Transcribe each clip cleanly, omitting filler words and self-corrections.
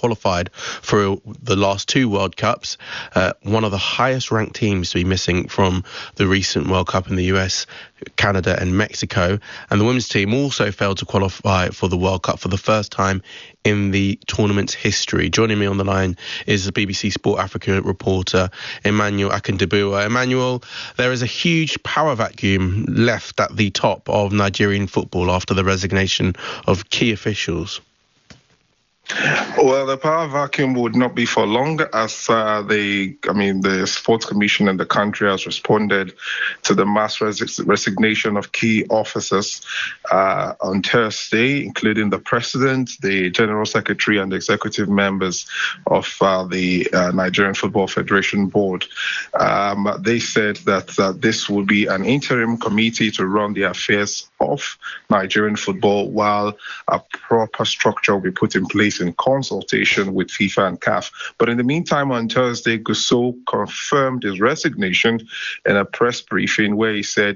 qualified for the last two World Cups. One of the highest ranked teams to be missing from the recent World Cup in the US, Canada and Mexico. And the women's team also failed to qualify for the World Cup for the first time in the tournament's history. Joining me on the line is the BBC Sport Africa reporter, Emmanuel Akindabua. Emmanuel, there is a huge power vacuum left at the top of Nigerian football after the resignation of key officials. Well, the power vacuum would not be for long, as the Sports Commission in the country has responded to the mass resignation of key officers on Thursday, including the President, the General Secretary and the executive members of the Nigerian Football Federation Board. They said that this will be an interim committee to run the affairs of Nigerian football, while a proper structure will be put in place in consultation with FIFA and CAF. But in the meantime, on Thursday, Gusau confirmed his resignation in a press briefing where he said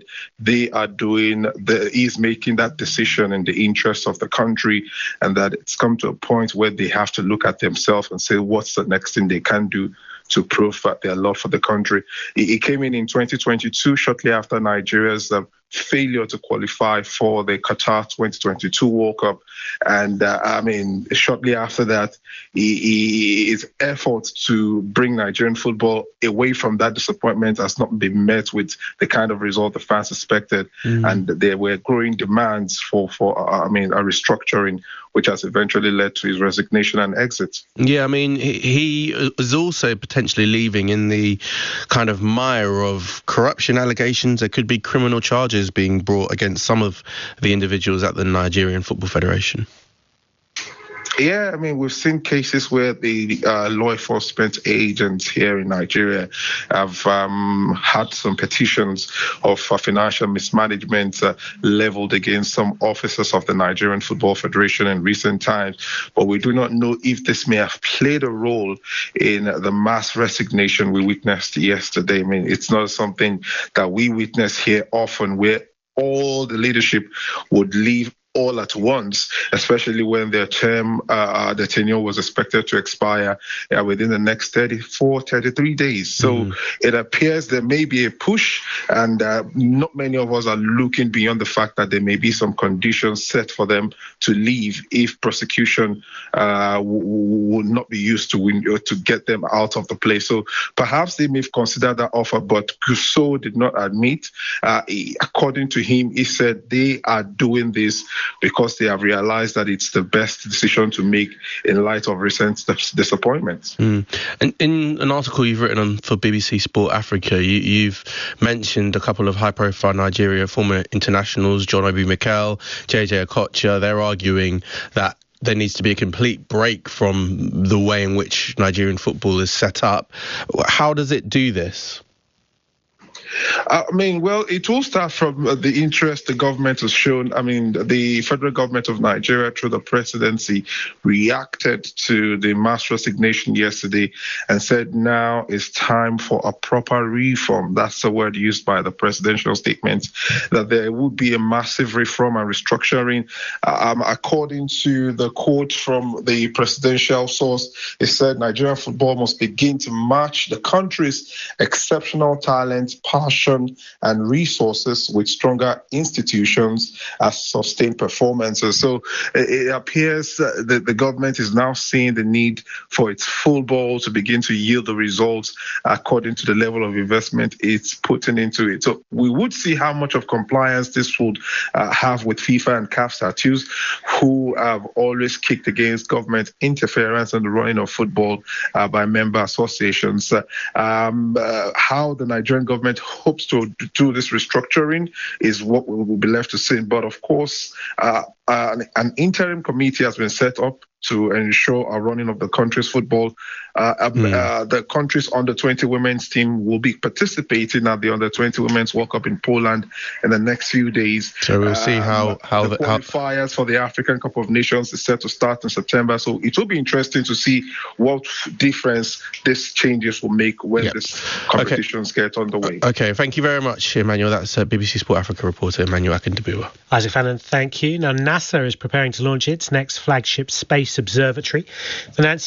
he's making that decision in the interest of the country, and that it's come to a point where they have to look at themselves and say, what's the next thing they can do to prove that their love for the country. He came in 2022, shortly after Nigeria's failure to qualify for the Qatar 2022 World Cup. And shortly after that, his effort to bring Nigerian football away from that disappointment has not been met with the kind of result the fans expected. And there were growing demands for a restructuring, which has eventually led to his resignation and exit. Yeah, he is also potentially leaving in the kind of mire of corruption allegations. There could be criminal charges being brought against some of the individuals at the Nigerian Football Federation. Yeah, we've seen cases where the law enforcement agents here in Nigeria have had some petitions of financial mismanagement leveled against some officers of the Nigerian Football Federation in recent times. But we do not know if this may have played a role in the mass resignation we witnessed yesterday. It's not something that we witness here often, where all the leadership would leave all at once, especially when their tenure was expected to expire within the next 33 days. So it appears there may be a push, and not many of us are looking beyond the fact that there may be some conditions set for them to leave if prosecution would not be used to get them out of the place. So perhaps they may have considered that offer, but Gusau did not admit. According to him, he said they are doing this because they have realized that it's the best decision to make in light of recent disappointments. And in an article you've written on for BBC Sport Africa, you've mentioned a couple of high-profile Nigeria former internationals, John Obi Mikel, JJ Okocha. They're arguing that there needs to be a complete break from the way in which Nigerian football is set up. How does it do this? It all starts from the interest the government has shown. The federal government of Nigeria, through the presidency, reacted to the mass resignation yesterday and said now it's time for a proper reform. That's the word used by the presidential statement, that there would be a massive reform and restructuring. According to the quote from the presidential source, it said Nigerian football must begin to match the country's exceptional talent, passion and resources with stronger institutions as sustained performances. So it appears that the government is now seeing the need for its football to begin to yield the results according to the level of investment it's putting into it. So we would see how much of compliance this would have with FIFA and CAF statutes, who have always kicked against government interference in the running of football by member associations. How the Nigerian government hopes to do this restructuring is what will be left to see. But of course, an interim committee has been set up to ensure a running of the country's football. The country's under-20 women's team will be participating at the under-20 women's World Cup in Poland in the next few days. So we'll see how the qualifiers for the African Cup of Nations is set to start in September. So it will be interesting to see what difference these changes will make when these competitions get underway. Okay, thank you very much, Emmanuel. That's BBC Sport Africa reporter Emmanuel Akindabua. Isaac Fannin, thank you. Now, NASA is preparing to launch its next flagship space observatory. The Nancy